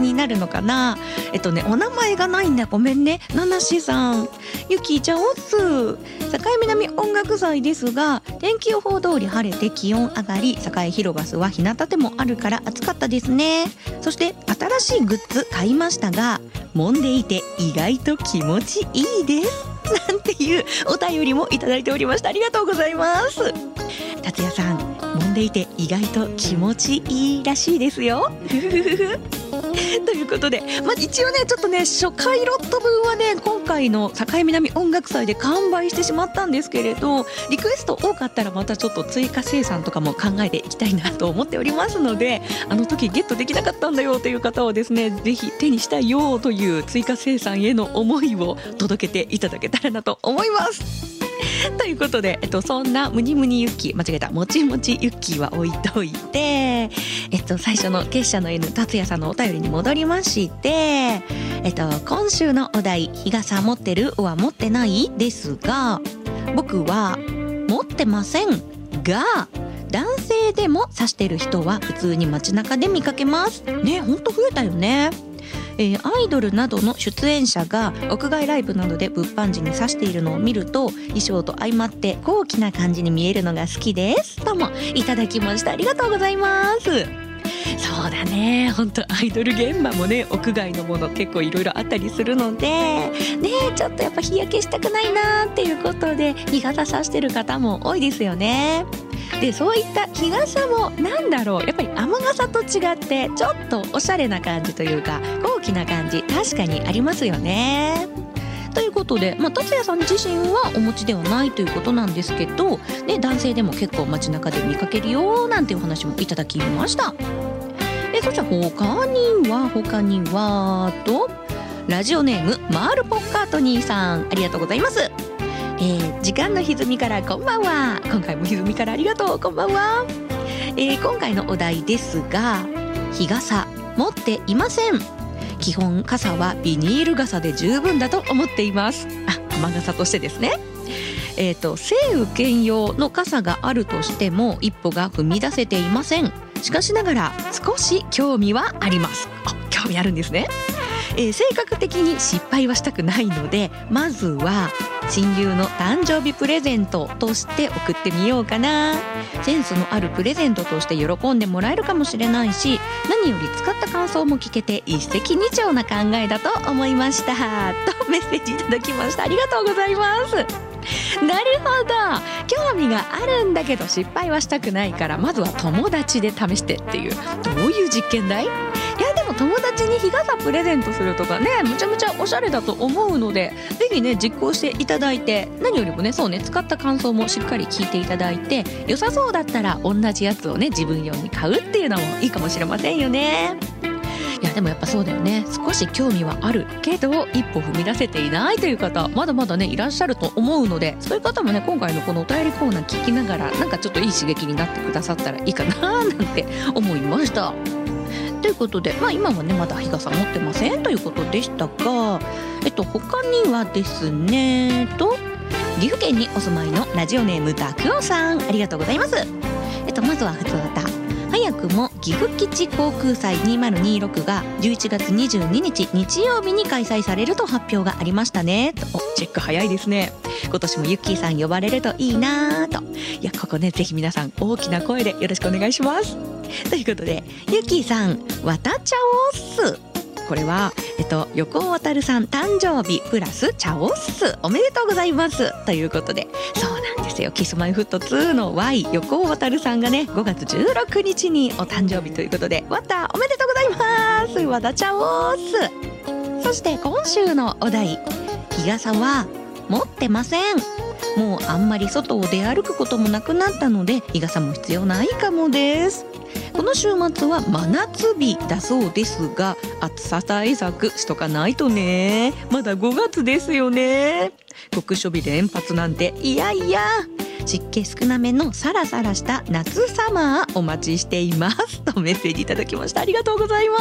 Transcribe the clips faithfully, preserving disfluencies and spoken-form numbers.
になるのかな。えっとねお名前がないんだ、ごめんね。ナナシさん、ゆきちゃんおっす。境南音楽祭ですが、天気予報通り晴れて気温上がり、栄広ガスは日向でもあるから暑かったですね。そして新しいグッズ買いましたが、揉んでいて意外と気持ちいいですなんていうお便りもいただいておりました。ありがとうございます。達也さん、揉んでいて意外と気持ちいいらしいですよということで、まあ、一応ねちょっとね初回ロット分はね今回の境南音楽祭で完売してしまったんですけれど、リクエスト多かったらまたちょっと追加生産とかも考えていきたいなと思っておりますので、あの時ゲットできなかったんだよという方はですね、ぜひ手にしたいよという追加生産への思いを届けていただけたらなと思いますということで、えっと、そんなムニムニユッキー、間違えた、もちもちユッキーは置いといて、えっと、最初の結社の N 達也さんのお便りに戻りまして、えっと、今週のお題、日傘持ってるは持ってないですが、僕は持ってませんが、男性でも差してる人は普通に街中で見かけますね。ほんと増えたよね。えー、アイドルなどの出演者が屋外ライブなどで物販時に指しているのを見ると、衣装と相まって高貴な感じに見えるのが好きですともいただきました。ありがとうございます。そうだね、本当アイドル現場もね屋外のもの結構いろいろあったりするのでね、ちょっとやっぱ日焼けしたくないなっていうことで日傘さしてる方も多いですよね。でそういった日傘もなんだろう、やっぱり雨傘と違ってちょっとおしゃれな感じというか高貴な感じ、確かにありますよね。ということで、まあ、達也さん自身はお持ちではないということなんですけど、ね、男性でも結構街中で見かけるよなんていうお話もいただきました。えそして他には他にはとラジオネームマールポッカートニーさん、ありがとうございます。えー、時間の歪みからこんばんは。今回も歪みからありがとう、こんばんは。えー、今回のお題ですが、日傘持っていません。基本傘はビニール傘で十分だと思っています。あ、雨傘としてですね。えーと、晴雨兼用の傘があるとしても一歩が踏み出せていません。しかしながら少し興味はあります。あ、興味あるんですね。えー、性格的に失敗はしたくないので、まずは親友の誕生日プレゼントとして送ってみようかな。センスのあるプレゼントとして喜んでもらえるかもしれないし、何より使った感想も聞けて一石二鳥な考えだと思いましたとメッセージいただきました。ありがとうございます。なるほど、興味があるんだけど失敗はしたくないから、まずは友達で試してっていう、どういう実験だい？いやでも友達に日傘プレゼントするとかね、むちゃむちゃおしゃれだと思うので、ぜひね実行していただいて、何よりもねそうね使った感想もしっかり聞いていただいて、良さそうだったら同じやつをね自分用に買うっていうのもいいかもしれませんよね。いやでもやっぱそうだよね、少し興味はあるけど一歩踏み出せていないという方まだまだねいらっしゃると思うので、そういう方もね今回のこのお便りコーナー聞きながら、なんかちょっといい刺激になってくださったらいいかななんて思いました。ということで、まあ、今はねまだ日傘持ってませんということでしたが、えっと他にはですねと岐阜県にお住まいのラジオネームダクオさん、ありがとうございます。えっとまずはふつおた、早くも岐阜基地航空祭にせんにじゅうろくがじゅういちがつにじゅうににち日曜日に開催されると発表がありましたねと。チェック早いですね。今年もユッキーさん呼ばれるといいなと。いやここねぜひ皆さん大きな声でよろしくお願いしますということで、ユッキーさん渡っちゃおっす。これは、えっと、横尾渉さん誕生日プラスチャオッスおめでとうございますということで、そうなんですよ、キスマイフットツーの Y 横尾渉さんがねごがつじゅうろくにちにお誕生日ということで、わたおめでとうございますわたちゃおーす。そして今週のお題、日傘は持ってません。もうあんまり外を出歩くこともなくなったので日傘も必要ないかもです。この週末は真夏日だそうですが、暑さ対策しとかないとね。まだごがつですよね。酷暑日連発なんていやいや、湿気少なめのサラサラした夏サマーお待ちしていますとメッセージいただきました。ありがとうございます。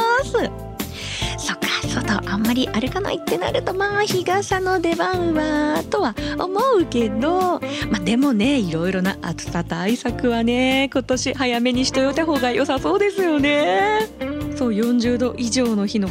そっか、外あんまり歩かないってなると、まあ日傘の出番はとは思うけど、まあでもねいろいろな暑さ対策はね今年早めにしておいた方が良さそうですよね。そうよんじゅうど以上の日の